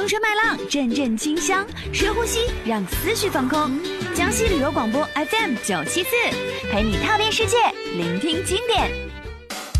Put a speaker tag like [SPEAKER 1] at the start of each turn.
[SPEAKER 1] 香醇麦浪，阵阵清香，深呼吸，让思绪放空。江西旅游广播 FM 974，陪你踏遍世界，聆听经典。